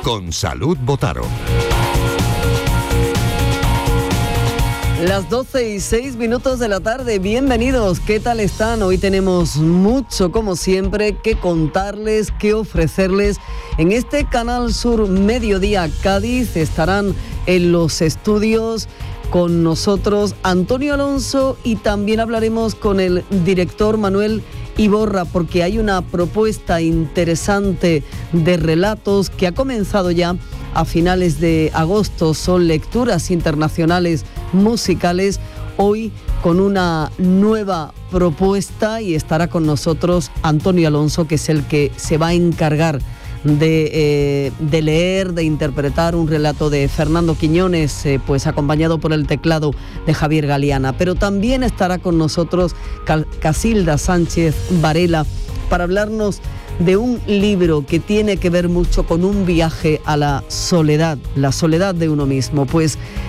con Salud Botaro. Las 12:06 de la tarde, bienvenidos, ¿qué tal están? Hoy tenemos mucho, como siempre, que contarles, que ofrecerles. En este Canal Sur Mediodía Cádiz estarán en los estudios con nosotros Antonio Alonso y también hablaremos con el director Manuel Iborra, porque hay una propuesta interesante de relatos que ha comenzado ya a finales de agosto. Son lecturas internacionales musicales, hoy con una nueva propuesta, y estará con nosotros Antonio Alonso, que es el que se va a encargar de leer, de interpretar un relato de Fernando Quiñones, pues acompañado por el teclado de Javier Galeana. Pero también estará con nosotros Casilda Sánchez Varela para hablarnos de un libro que tiene que ver mucho con un viaje a la soledad de uno mismo. Pues